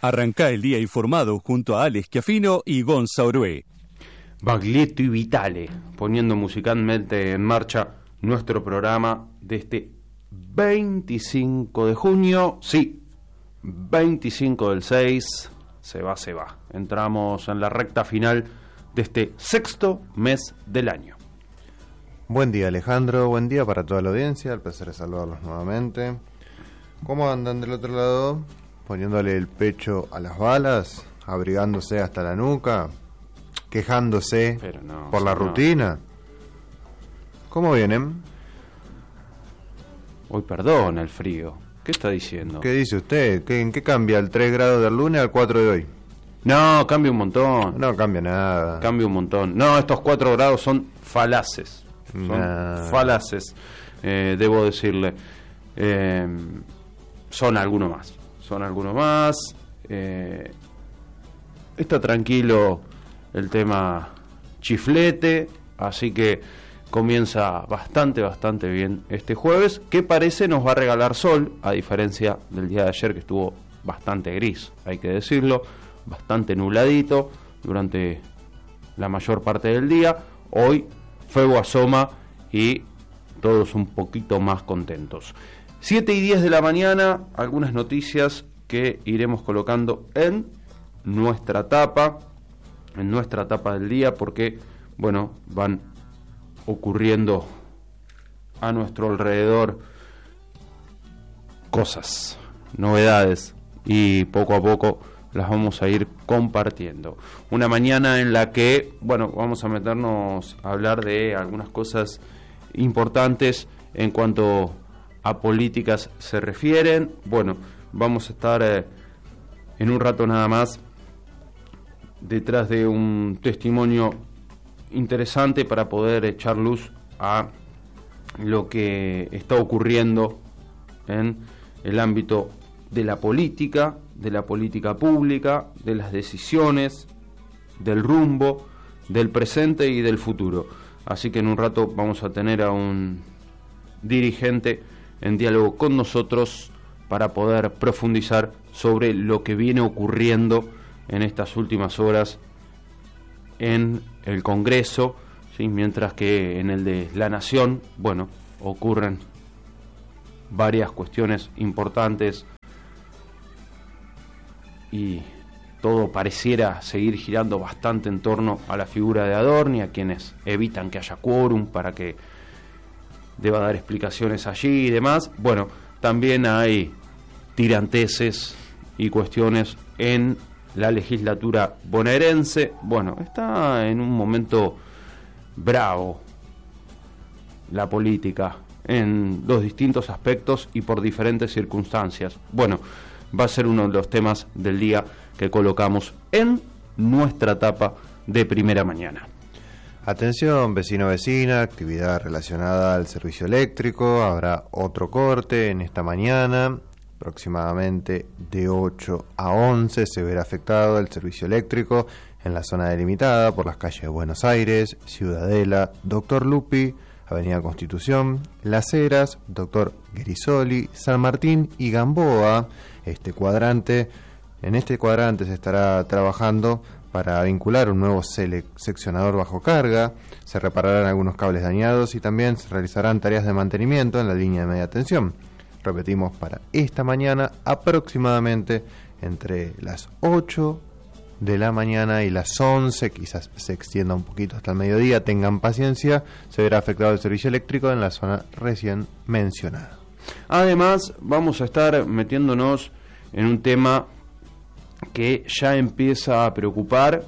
Arrancá el día informado junto a Alex Schiaffino y Gonza Orué. Baglietto y Vitale, poniendo musicalmente en marcha nuestro programa de este 25 de junio. Sí, 25 del 6, se va. Entramos en la recta final de este sexto mes del año. Buen día, Alejandro, buen día para toda la audiencia, el placer de saludarlos nuevamente. ¿Cómo andan del otro lado? Poniéndole el pecho a las balas, abrigándose hasta la nuca, quejándose por la rutina. ¿Cómo vienen? Hoy perdona el frío. ¿Qué está diciendo? ¿Qué dice usted? ¿En qué cambia el 3 grados del lunes al 4 de hoy? No, cambia un montón. No cambia nada. Cambia un montón. No, estos 4 grados son falaces. Falaces, debo decirle. Son alguno más. Está tranquilo el tema chiflete, así que comienza bastante bien este jueves, que parece nos va a regalar sol, a diferencia del día de ayer que estuvo bastante gris, hay que decirlo, bastante nubladito durante la mayor parte del día. Hoy fuego asoma y todos un poquito más contentos. 7:10 de la mañana, algunas noticias que iremos colocando en nuestra tapa del día, porque, bueno, van ocurriendo a nuestro alrededor cosas, novedades, y poco a poco las vamos a ir compartiendo. Una mañana en la que, bueno, vamos a meternos a hablar de algunas cosas importantes en cuanto a políticas se refieren. Bueno, vamos a estar en un rato nada más detrás de un testimonio interesante para poder echar luz a lo que está ocurriendo en el ámbito de la política pública, de las decisiones, del rumbo, del presente y del futuro. Así que en un rato vamos a tener a un dirigente en diálogo con nosotros para poder profundizar sobre lo que viene ocurriendo en estas últimas horas en el Congreso, ¿sí? Mientras que en el de la Nación, bueno, ocurren varias cuestiones importantes y todo pareciera seguir girando bastante en torno a la figura de Adorni, a quienes evitan que haya quórum para que deba dar explicaciones allí y demás. Bueno, también hay tiranteses y cuestiones en la legislatura bonaerense. Bueno, está en un momento bravo la política en los distintos aspectos y por diferentes circunstancias. Bueno, va a ser uno de los temas del día que colocamos en nuestra tapa de primera mañana. Atención, vecino-vecina, actividad relacionada al servicio eléctrico. Habrá otro corte en esta mañana. Aproximadamente de 8 a 11 se verá afectado el servicio eléctrico en la zona delimitada por las calles de Buenos Aires, Ciudadela, Doctor Lupi, Avenida Constitución, Las Heras, Doctor Grisoli, San Martín y Gamboa. En este cuadrante se estará trabajando para vincular un nuevo seccionador bajo carga, se repararán algunos cables dañados y también se realizarán tareas de mantenimiento en la línea de media tensión. Repetimos, para esta mañana, aproximadamente entre las 8 de la mañana y las 11, quizás se extienda un poquito hasta el mediodía, tengan paciencia, se verá afectado el servicio eléctrico en la zona recién mencionada. Además, vamos a estar metiéndonos en un tema que ya empieza a preocupar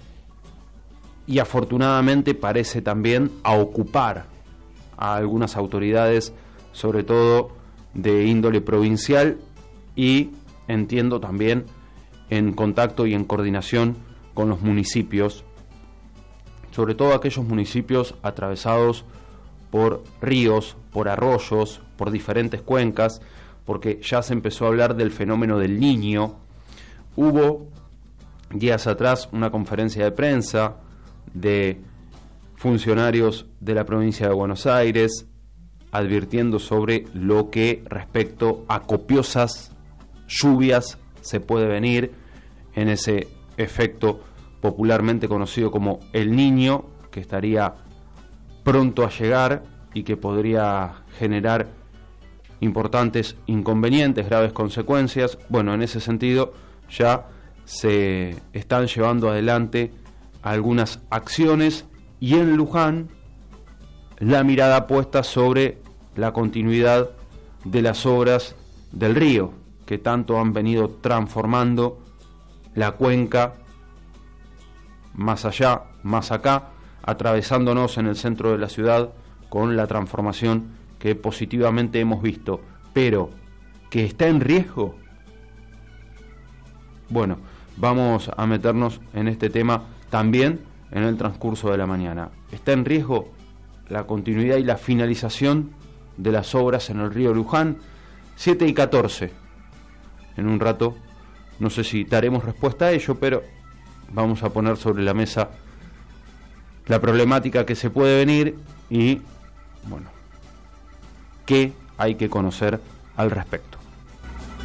y afortunadamente parece también a ocupar a algunas autoridades, sobre todo de índole provincial, y entiendo también en contacto y en coordinación con los municipios, sobre todo aquellos municipios atravesados por ríos, por arroyos, por diferentes cuencas, porque ya se empezó a hablar del fenómeno del Niño. Hubo días atrás una conferencia de prensa de funcionarios de la provincia de Buenos Aires advirtiendo sobre lo que respecto a copiosas lluvias se puede venir en ese efecto popularmente conocido como El Niño, que estaría pronto a llegar y que podría generar importantes inconvenientes, graves consecuencias. Bueno, en ese sentido ya se están llevando adelante algunas acciones y en Luján la mirada puesta sobre la continuidad de las obras del río, que tanto han venido transformando la cuenca, más allá, más acá, atravesándonos en el centro de la ciudad con la transformación que positivamente hemos visto, pero que está en riesgo. Bueno, vamos a meternos en este tema también en el transcurso de la mañana. ¿Está en riesgo la continuidad y la finalización de las obras en el río Luján? 7:14. En un rato, no sé si daremos respuesta a ello, pero vamos a poner sobre la mesa la problemática que se puede venir y, bueno, qué hay que conocer al respecto.